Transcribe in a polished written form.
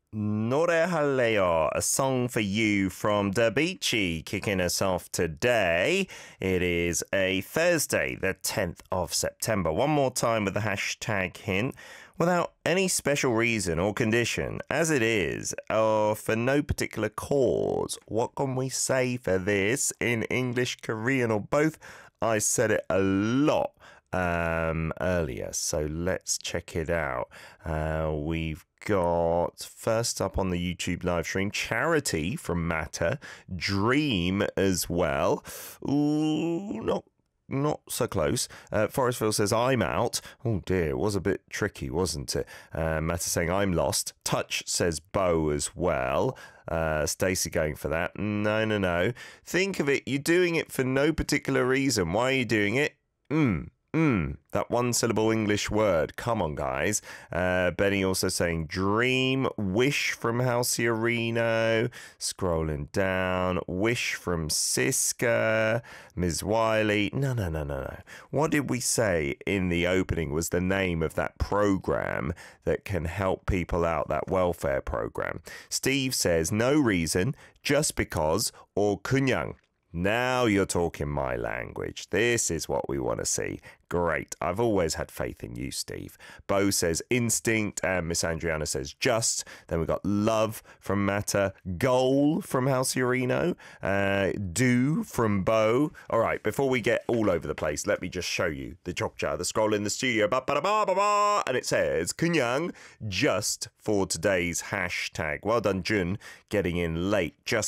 Nore Haleo, a song for you from Dabichi, kicking us off today. It is a Thursday, the 10th of September. One more time with the hashtag hint, without any special reason or condition, as it is, or for no particular cause. What can we say for this in English, Korean, or both? I said it a lot earlier, so let's check it out. We've got first up on the YouTube live stream, Charity from Matter, Dream as well. Ooh, not so close. Forestville says, I'm out. Oh dear, it was a bit tricky, wasn't it? Matter saying, I'm lost. Touch says Bo as well. Stacey going for that. No. Think of it, you're doing it for no particular reason. Why are you doing it? That one syllable English word. Come on, guys. Benny also saying dream. Wish from Halciarino. Scrolling down. Wish from Siska. Ms. Wiley. No. What did we say in the opening was the name of that program that can help people out, that welfare program? Steve says no reason, just because, or kunyang. Now you're talking my language. This is what we want to see. Great. I've always had faith in you, Steve. Bo says instinct, and Miss Andriana says just. Then we've got love from Matter, goal from Halciarino, do from Bo. All right, before we get all over the place, let me just show you the Jokja, the scroll in the studio. And it says kunyang just for today's hashtag. Well done, Jun, getting in late. Just